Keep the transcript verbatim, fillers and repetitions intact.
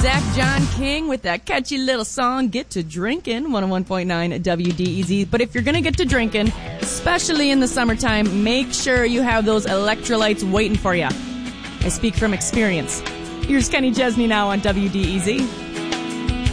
Zach John King with that catchy little song, Get to Drinkin', one oh one point nine W D E Z. But if you're going to get to drinking, especially in the summertime, make sure you have those electrolytes waiting for you. I speak from experience. Here's Kenny Chesney now on W D E Z.